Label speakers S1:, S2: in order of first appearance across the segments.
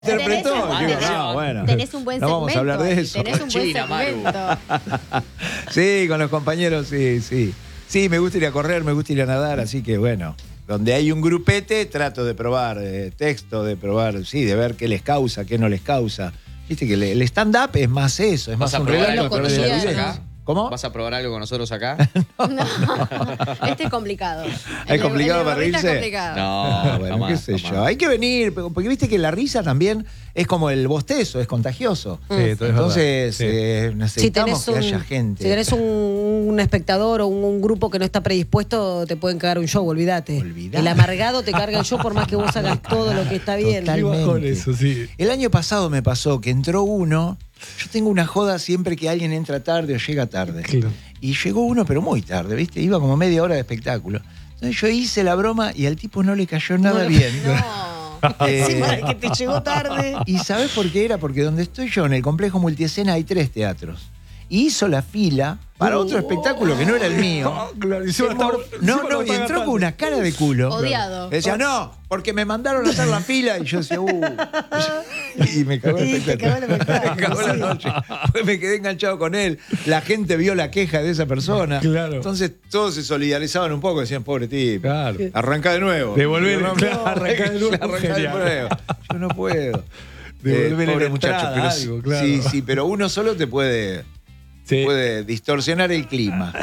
S1: Interpretó. Bueno,
S2: tenés un buen segmento.
S1: No vamos a hablar de eso.
S2: Tenés un buen segmento.
S1: Sí, con los compañeros, sí. Sí, me gusta ir a correr, me gusta ir a nadar, así que bueno. Donde hay un grupete, trato de probar texto, de probar, sí, de ver qué les causa, qué no les causa. Viste que el stand-up es más eso, es más un relato a través de la vida. ¿Cómo?
S3: ¿Vas a probar algo con nosotros acá?
S2: No, este es complicado.
S1: ¿Es complicado para
S2: reírse?
S1: reírse?
S2: Es complicado.
S3: No,
S1: Bueno,
S3: jamás,
S1: qué sé
S3: jamás.
S1: yo. Hay que venir, porque viste que la risa también es como el bostezo, es contagioso.
S4: Sí, entonces,
S1: Entonces
S4: sí.
S1: necesitamos que haya gente.
S5: Si tenés un espectador o un grupo que no está predispuesto, te pueden cagar un show, olvídate. El amargado te carga el show por más que vos hagas todo lo que está bien.
S1: Totalmente.
S4: Con eso, sí.
S1: El año pasado me pasó que entró uno. Yo tengo una joda siempre que alguien entra tarde o llega tarde.
S4: Claro.
S1: Y llegó uno, pero muy tarde, ¿viste? Iba como media hora de espectáculo. Entonces yo hice la broma y al tipo no le cayó nada bien.
S2: No.
S5: Encima de que te llegó tarde.
S1: ¿Y sabés por qué era? Porque donde estoy yo, en el complejo multiescena, hay 3 teatros. Y hizo la fila para otro espectáculo que no era el mío.
S4: Claro, encima
S1: No, y entró con una cara de culo.
S2: Odiado.
S1: Decía, no, porque me mandaron a hacer la fila. Y yo decía, Y me cagó el
S5: Y te
S1: espectáculo.
S5: cagó el espectáculo,
S1: Me cagó la
S5: sí.
S1: noche. Pues me quedé enganchado con él. La gente vio la queja de esa persona.
S4: Claro.
S1: Entonces todos se solidarizaban un poco. Decían, pobre tipo,
S4: Claro.
S1: arranca de nuevo.
S4: Devolver,
S1: Yo no,
S4: claro, arranca de nuevo.
S1: arranca de
S4: Genial.
S1: nuevo. Yo no puedo.
S4: Devolver
S1: Pobre
S4: la
S1: muchacho.
S4: entrada,
S1: Pero
S4: algo, claro.
S1: sí, pero uno solo te puede distorsionar el clima.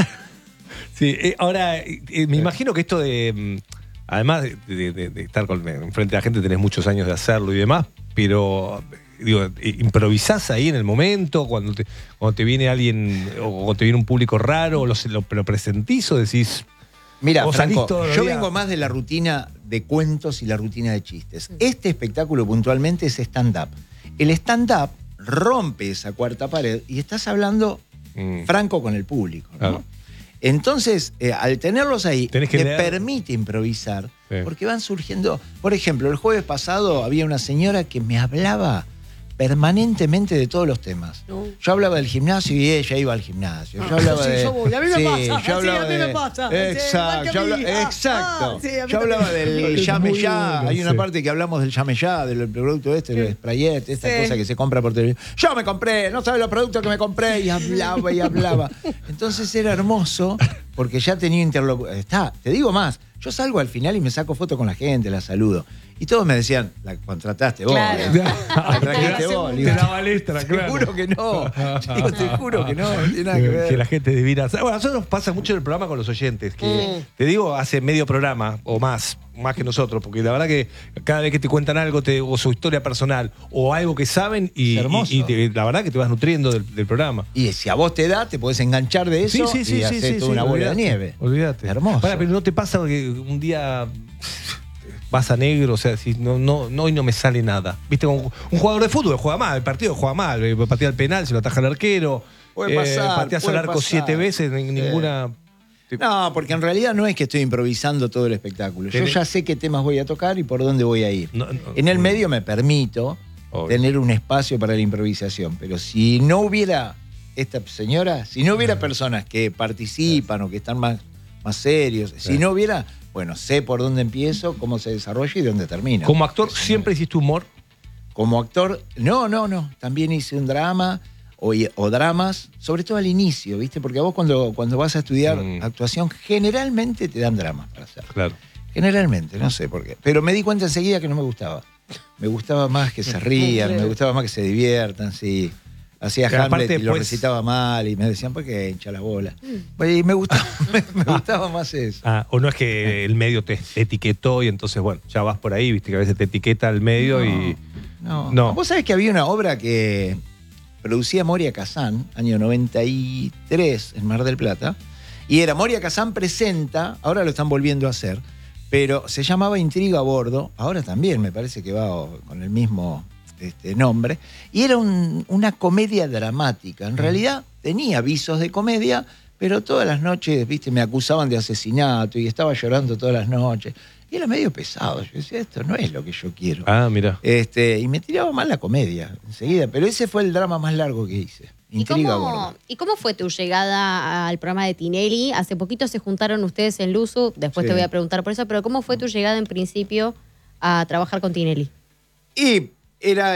S4: Sí, ahora, me imagino que esto de. Además de estar enfrente de la gente, tenés muchos años de hacerlo y demás, pero. Digo, improvisás ahí en el momento, cuando te viene alguien o cuando te viene un público raro, lo presentís o decís.
S1: Mira,
S4: ¿O salís
S1: Franco,
S4: todos los
S1: yo
S4: días?
S1: vengo más de la rutina de cuentos y la rutina de chistes. Este espectáculo puntualmente es stand-up. El stand-up rompe esa cuarta pared y estás hablando franco con el público, ¿no?
S4: Claro.
S1: Entonces, al tenerlos ahí,
S4: Tenés que
S1: te
S4: leer.
S1: permite improvisar,
S4: Sí.
S1: porque van surgiendo. Por ejemplo, el jueves pasado había una señora que me hablaba permanentemente de todos los temas.
S5: No.
S1: Yo hablaba del gimnasio y ella iba al gimnasio. Yo hablaba
S5: sí,
S1: de.
S5: yo voy. A mí me pasa.
S1: Yo hablaba
S5: Sí, a mí me
S1: de-
S5: pasa. Sí,
S1: Exacto.
S5: igual que a mí.
S1: Exacto.
S5: Sí, a mí
S1: Yo hablaba
S5: también.
S1: del
S4: Es
S1: llame
S4: muy
S1: ya.
S4: bueno,
S1: Hay una
S4: sí.
S1: parte que hablamos del llame ya, del producto del Sprayet, esta
S5: Sí.
S1: cosa que se compra por televisión. Yo me compré, no sabes los productos que me compré. Y hablaba y hablaba. Entonces era hermoso porque ya tenía interlocución. Te digo más. Yo salgo al final y me saco foto con la gente, la saludo. Y todos me decían, la contrataste vos.
S5: Claro.
S1: La trajiste vos.
S4: Te
S1: Digo,
S4: da balestra, claro.
S1: Te juro que no. Digo, te juro que no. No tiene nada que ver.
S4: Que la gente divina. Bueno, a nosotros nos pasa mucho en el programa con los oyentes, que te digo, hace medio programa o más que nosotros, porque la verdad que cada vez que te cuentan algo, o su historia personal, o algo que saben, y
S1: Es hermoso.
S4: la verdad que te vas nutriendo del programa.
S1: Y si a vos te da, te podés enganchar de eso y hacer toda una bola de
S4: olvídate,
S1: nieve.
S4: Olvídate.
S1: Hermoso.
S4: Pará, pero no te pasa que un día vas a negro, o sea, si hoy no me sale nada. Viste, como un jugador de fútbol juega mal, el partido juega mal, patea al penal, se lo ataja el arquero,
S1: Puede pasar,
S4: pateas al
S1: puede
S4: arco
S1: pasar.
S4: 7 veces, ninguna.
S1: No, porque en realidad no es que estoy improvisando todo el espectáculo. Yo
S4: Tenés-
S1: ya sé qué temas voy a tocar y por dónde voy a ir.
S4: No,
S1: En el medio me permito
S4: Obvio.
S1: tener un espacio para la improvisación. Pero si no hubiera esta señora, si no hubiera personas que participan o que están más serios, si no hubiera, bueno, sé por dónde empiezo, cómo se desarrolla y dónde termina.
S4: Como actor, ¿siempre hiciste humor?
S1: Como actor, no. También hice un drama o dramas, sobre todo al inicio, ¿viste? Porque a vos cuando vas a estudiar actuación, generalmente te dan dramas para hacer.
S4: Claro.
S1: Generalmente, no sé por qué. Pero me di cuenta enseguida que no me gustaba. Me gustaba más que se rían, me gustaba más que se diviertan, sí. Hacía
S4: Pero
S1: Hamlet
S4: aparte,
S1: y lo
S4: pues-
S1: recitaba mal y me decían, ¿por qué hincha la bola? Y me gustaba, me gustaba más eso.
S4: O no es que el medio te etiquetó y entonces, bueno, ya vas por ahí, viste que a veces te etiqueta el medio y.
S1: No. Vos sabés que había una obra que producía Moria Kazán, año 93, en Mar del Plata, y era Moria Kazán presenta, ahora lo están volviendo a hacer, pero se llamaba Intriga a Bordo, ahora también me parece que va con el mismo nombre, y era una comedia dramática. En realidad tenía visos de comedia, pero todas las noches, viste, me acusaban de asesinato y estaba llorando todas las noches. Y era medio pesado. Yo decía, esto no es lo que yo quiero.
S4: Mira.
S1: Y me tiraba mal la comedia enseguida. Pero ese fue el drama más largo que hice. Intriga a bordo.
S2: ¿Y cómo fue tu llegada al programa de Tinelli? Hace poquito se juntaron ustedes en Luzu, después
S1: Sí.
S2: te voy a preguntar por eso, pero ¿cómo fue tu llegada en principio a trabajar con Tinelli?
S1: Y era